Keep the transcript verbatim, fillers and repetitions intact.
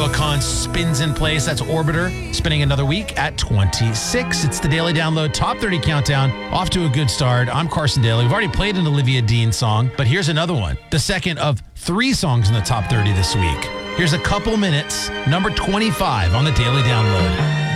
Noah Kahn spins in place. That's Orbiter spinning another week at twenty-six. It's the Daily Download Top thirty Countdown. Off to a good start. I'm Carson Daly. We've already played an Olivia Dean song, but here's another one. The second of three songs in the top thirty this week. Here's a couple minutes. Number twenty-five on the Daily Download.